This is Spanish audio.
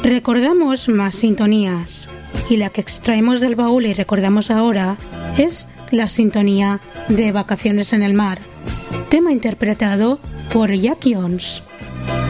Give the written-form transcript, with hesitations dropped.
Recordamos más sintonías, y la que extraemos del baúl y recordamos ahora es la sintonía de Vacaciones en el Mar, tema interpretado por Jack Jones.